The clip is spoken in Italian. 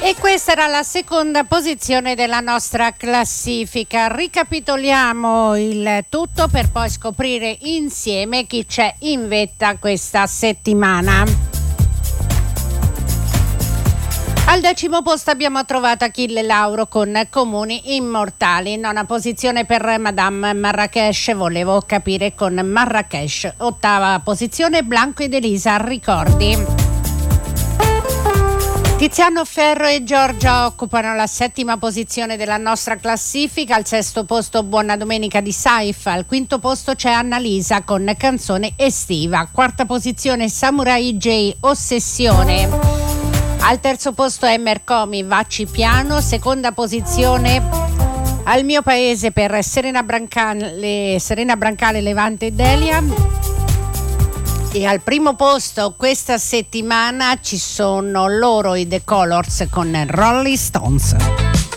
E questa era la seconda posizione della nostra classifica. Ricapitoliamo il tutto per poi scoprire insieme chi c'è in vetta questa settimana. Al 10° posto abbiamo trovato Achille Lauro con Comuni Immortali. Nona posizione per Madame Marrakesh, volevo capire con Marrakesh. 8ª posizione Blanco ed Elisa, Ricordi. Tiziano Ferro e Giorgia occupano la 7ª posizione della nostra classifica. Al 6° posto Buona Domenica di Saif. Al 5° posto c'è Annalisa con Canzone Estiva. 4ª posizione Samurai J, Ossessione. Al 3° posto Emmer Comi, Vacci Piano. 2ª posizione Al mio paese per Serena Brancale, Levante e Delia. E al 1° posto questa settimana ci sono loro, i The Colors, con Rolling Stones.